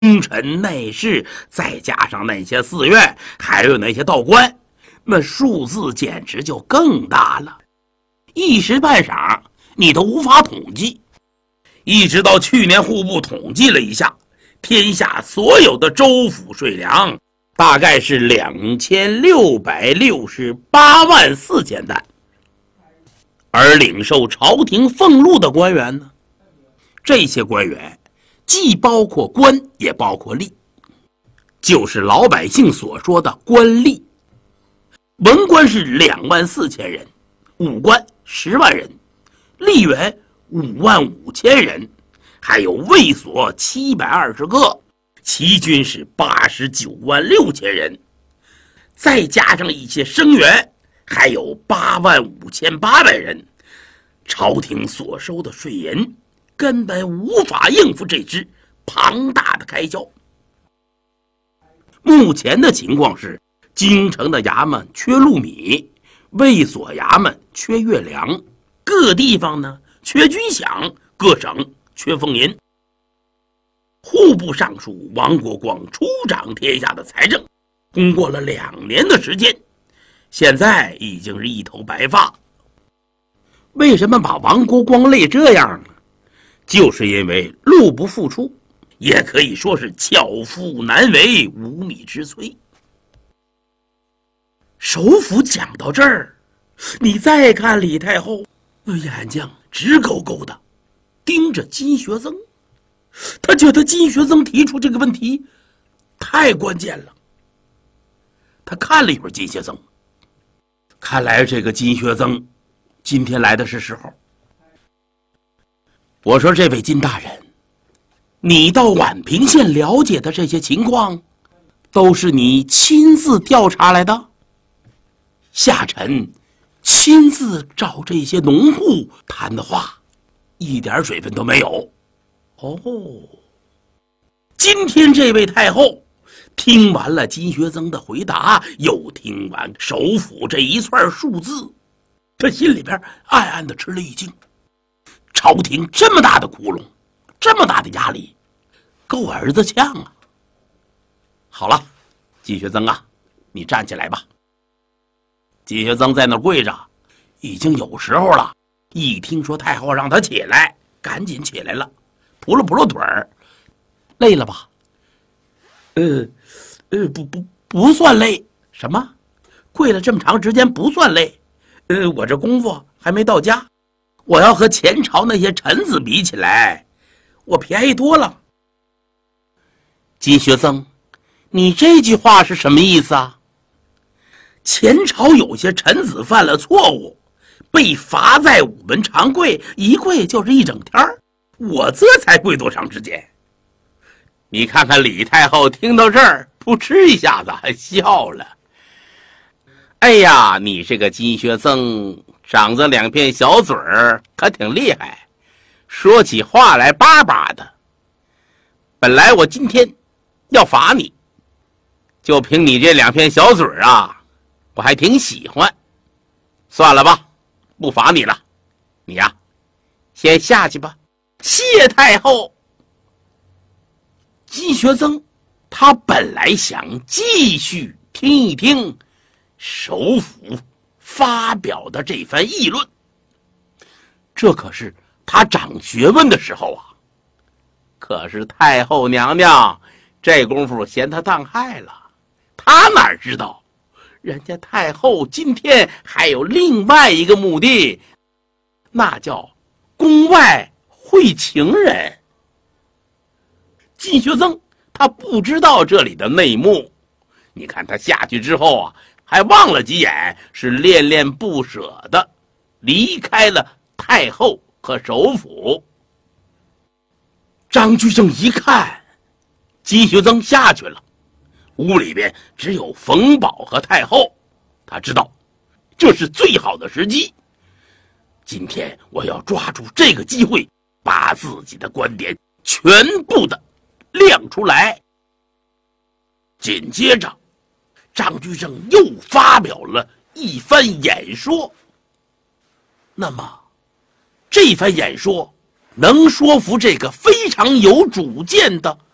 功臣内侍，再加上那些寺院，还有那些道观，那数字简直就更大了，一时半晌你都无法统计。一直到去年户部统计了一下，天下所有的州府税粮大概是2668万4千担，而领受朝廷俸禄的官员呢，这些官员既包括官也包括吏，就是老百姓所说的官吏。文官是2万4千人，武官10万人，吏员5万5千人，还有卫所720个，齐军是89万6千人，再加上一些生员，还有8万5800人。朝廷所收的税银根本无法应付这支庞大的开销。目前的情况是，京城的衙门缺禄米，卫所衙门缺月粮，各地方呢缺军饷，各省缺俸银。户部尚书王国光出掌天下的财政，通过了2年的时间，现在已经是一头白发。为什么把王国光累这样呢？就是因为禄不付出，也可以说是巧妇难为无米之炊。首府讲到这儿，你再看李太后，眼睛直勾勾的盯着金学曾，他觉得金学曾提出这个问题太关键了。他看了一会儿金学曾，看来这个金学曾今天来的是时候。我说，这位金大人，你到宛平县了解的这些情况，都是你亲自调查来的？下臣亲自找这些农户谈的话，一点水分都没有。哦，今天这位太后听完了金学曾的回答，又听完首府这一串数字，他心里边暗暗的吃了一惊。朝廷这么大的窟窿，这么大的压力，够儿子呛啊！好了，金学曾啊，你站起来吧。金学曾在那跪着，已经有时候了。一听说太后让他起来，赶紧起来了，扑了扑了腿儿。累了吧？不算累。什么？跪了这么长时间不算累？我这功夫还没到家，我要和前朝那些臣子比起来，我便宜多了。金学曾，你这句话是什么意思啊？前朝有些臣子犯了错误，被罚在午门长跪，一跪就是一整天，我这才跪多长时间？你看看李太后听到这儿，扑哧一下子还笑了。哎呀，你这个金学曾长着2片小嘴儿，可挺厉害，说起话来巴巴的。本来我今天要罚你，就凭你这2片小嘴儿啊，我还挺喜欢。算了吧，不罚你了，你呀，先下去吧。谢太后。金学曾他本来想继续听一听首府发表的这番议论，这可是他长学问的时候啊。可是太后娘娘这功夫嫌他当害了，他哪知道人家太后今天还有另外一个目的，那叫宫外会情人。金学曾他不知道这里的内幕，你看他下去之后啊，还望了几眼，是恋恋不舍的离开了太后和首府。张居正一看金学曾下去了，屋里边只有冯保和太后，他知道这是最好的时机，今天我要抓住这个机会，把自己的观点全部的亮出来。紧接着张居正又发表了一番演说。那么这番演说能说服这个非常有主见的